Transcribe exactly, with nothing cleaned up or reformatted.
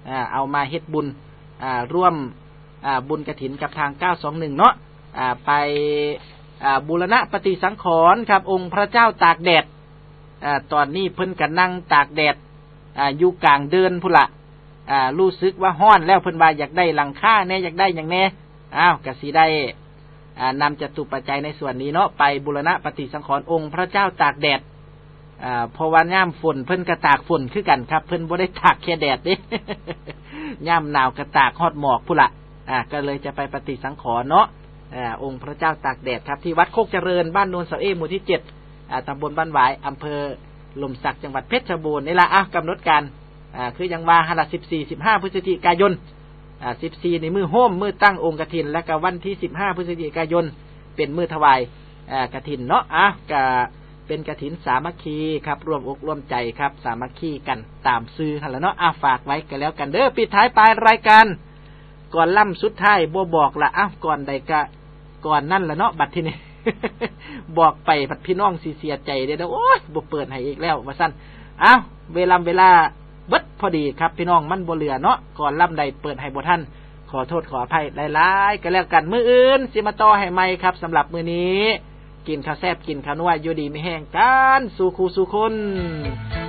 อ่าเอามาเฮ็ดบุญอ่าร่วมอ่าบุญกฐินกับทางเก้าสองหนึ่งเนาะอ่าไปอ่าบูรณะปฏิสังขรณ์ครับองค์พระเจ้าตากแดดอ่าตอนนี้เพิ่นก็นั่งตากแดดอ่าอยู่กลางเดินพุ่นละอ่ารู้สึกว่าร้อนแล้วเพิ่นว่าอยากได้หลังคาแน่อยากได้หยังแน่อ้าวก็สิได้อ่านำจตุปัจจัยในส่วนนี้เนาะไปบูรณะปฏิสังขรณ์องค์พระเจ้าตากแดดอ่าเพราะว่าย่ำฝนเพิ่นก็ตากฝนคือกันครับเพิ่นบ่ได้ตากแค่แดดเด้ ย่ำหนาวก็ตากฮอดหมอกพุ่นละอ่าก็เลยจะไปปฏิสังขรณ์เนาะอ่าองค์พระเจ้าตากแดดครับที่วัดโคกเจริญบ้านโนนเสาเอหมู่ที่เจ็ดอ่าตำบลบ้านหวายอำเภอหล่มสักจังหวัดเพชรบูรณ์นี่ล่ะอ่ะกำหนดการอ่าคือยังว่าหั่นล่ะสิบสี่ สิบห้าพฤศจิกายนอ่าสิบสี่นี่มื้อโฮมมื้อตั้งองค์กฐินแล้วก็วันที่สิบห้าพฤศจิกายนเป็นมื้อถวายอ่ากฐินเนาะอ่ะก็เป็นกฐินสามัคคีครับร่วมอกร่วมใจครับสามัคคีกันตามซื่อหั่นล่ะเนาะอ่ะฝากไว้กันแล้วกันเด้อปิดท้ายปลายรายการก่อนล่ำสุดท้ายบ่บอกละอ้าวก่อนใดก็ก่อนนั่นละเนาะบัดทีนี้ บอกไปผัดพี่น้องสิเสียใจเด้อโอ๊ยบ่เปิดให้อีกแล้วว่าซั่นอ้าวเวลาเวลาเบิดพอดีครับพี่น้องมันบ่เหลือเนาะก่อนล่ำใดเปิดให้บ่ทันขอโทษขออภัยหลายๆก็แล้วกันมื้ออื่นสิมาต่อให้ใหม่ครับสำหรับมื้อนี้กินข้าวแซ่บกินข้าวนัวอยู่ดีไม่แห้งกันสู่คู่สู่คน